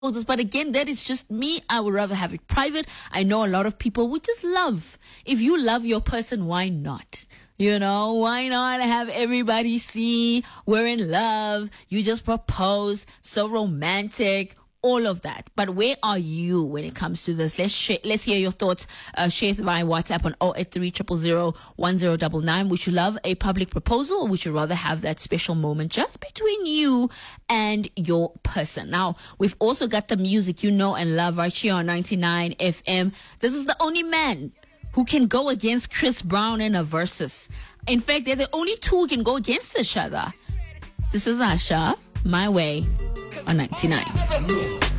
this. But again, that is just me. I would rather have it private. I know a lot of people would just love. If you love your person, why not? You know, why not have everybody see we're in love? You just proposed, so romantic, all of that. But where are you when it comes to this? Let's hear your thoughts. Share via WhatsApp on 083 Would you love a public proposal, or would you rather have that special moment just between you and your person? Now, we've also got the music you know and love right here on 99 FM. This is the only man who can go against Chris Brown in a versus. In fact, they're the only two who can go against each other. This is Asha, My Way, on 99.